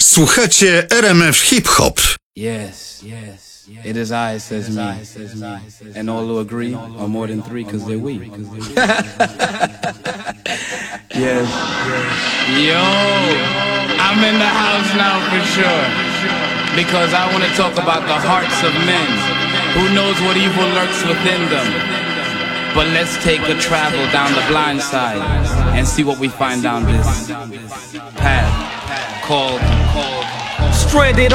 Słuchacie RMF Hip Hop. Yes, it is I, says me. And all who agree are more than three because they're we. Yes. Yo, I'm in the house now for sure. Because I want to talk about the hearts of men. Who knows what evil lurks within them? But let's take a travel down the blind side and see what we find down this path called Stranded